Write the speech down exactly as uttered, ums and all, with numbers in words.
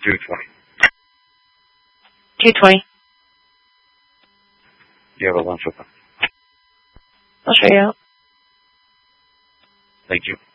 two twenty. two twenty. Do you have a lunch with them? I'll show you out. Thank you.